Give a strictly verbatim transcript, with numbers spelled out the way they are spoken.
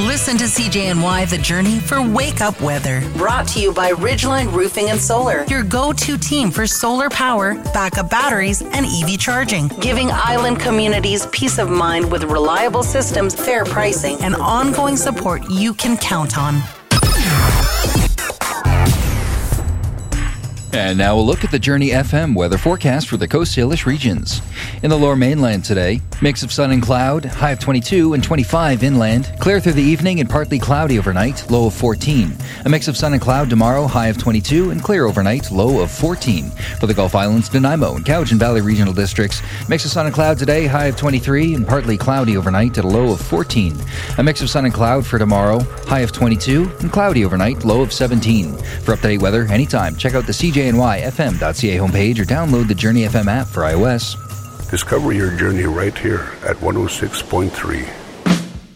Listen to C J N Y The Journey for Wake Up Weather. Brought to you by Ridgeline Roofing and Solar, your go-to team for solar power, backup batteries, and E V charging. Giving island communities peace of mind with reliable systems, fair pricing, and ongoing support you can count on. And now we'll look at the Journey F M weather forecast for the Coast Salish regions. In the lower mainland today, mix of sun and cloud, high of twenty-two and twenty-five inland. Clear through the evening and partly cloudy overnight, low of fourteen. A mix of sun and cloud tomorrow, high of twenty-two and clear overnight, low of fourteen. For the Gulf Islands, Nanaimo and Cowichan Valley regional districts, mix of sun and cloud today, high of twenty-three and partly cloudy overnight at a low of fourteen. A mix of sun and cloud for tomorrow, high of twenty-two and cloudy overnight, low of seventeen. For up-to-date weather anytime, check out the C J N Y F M dot C A homepage or download the Journey F M app for iOS. Discover your journey right here at one oh six point three.